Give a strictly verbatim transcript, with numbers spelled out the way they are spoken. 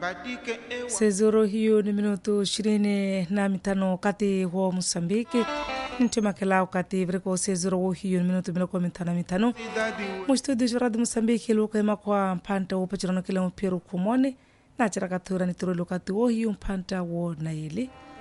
sezoro hiyo ni minuto ishirini na mitano kati wa Mosambiki ntema kelao kati vreko sezoro hiyo ni minuto miloko mitano mitano mustudio jorado Mosambiki luka makwa mpanta upachirano kile mpiru kumone na chara katura ni turu lukati wo hiyo mpanta wo na ili